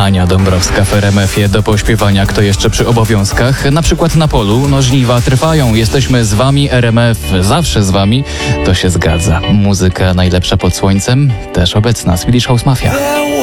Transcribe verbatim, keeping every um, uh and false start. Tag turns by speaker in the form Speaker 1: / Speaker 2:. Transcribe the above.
Speaker 1: Ania Dąbrowska w R M F-ie do pośpiewania Kto jeszcze przy obowiązkach. Na przykład na polu, no żniwa trwają, jesteśmy z wami, R M F zawsze z wami. To się zgadza. Muzyka najlepsza pod słońcem, też obecna. Swedish House Mafia.